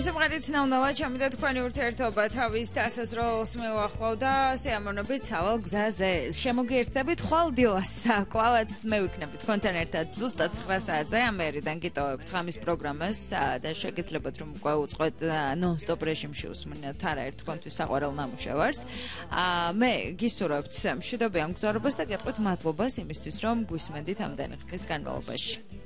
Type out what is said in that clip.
ამსიმღერით ნაუნავა ჩამიდა თქვენი ურთიერთობა თავის დასასრულს მივახლოვდა სიამოვნებით სავალ გზაზე. შემოგიერთდებით ხვალ დილას. კვლავაც მე ვიქნები თქვენთან ერთად ზუსტად 9 საათზე. ამერიდან გიტოვებთ ღამის პროგრამას და შეგეძლებათ რომ უკვე უწყოთ ნონ-სტოპ რეჟიმში უსმენთ არაერთ თქვენთვის საყვარელ ნამუშევარს. მე გისურვებთ მშვიდობიან მგზავრობას და გეტყვით მადლობას იმისთვის რომ გვისმენდით ამდენი ხნის განმავლობაში.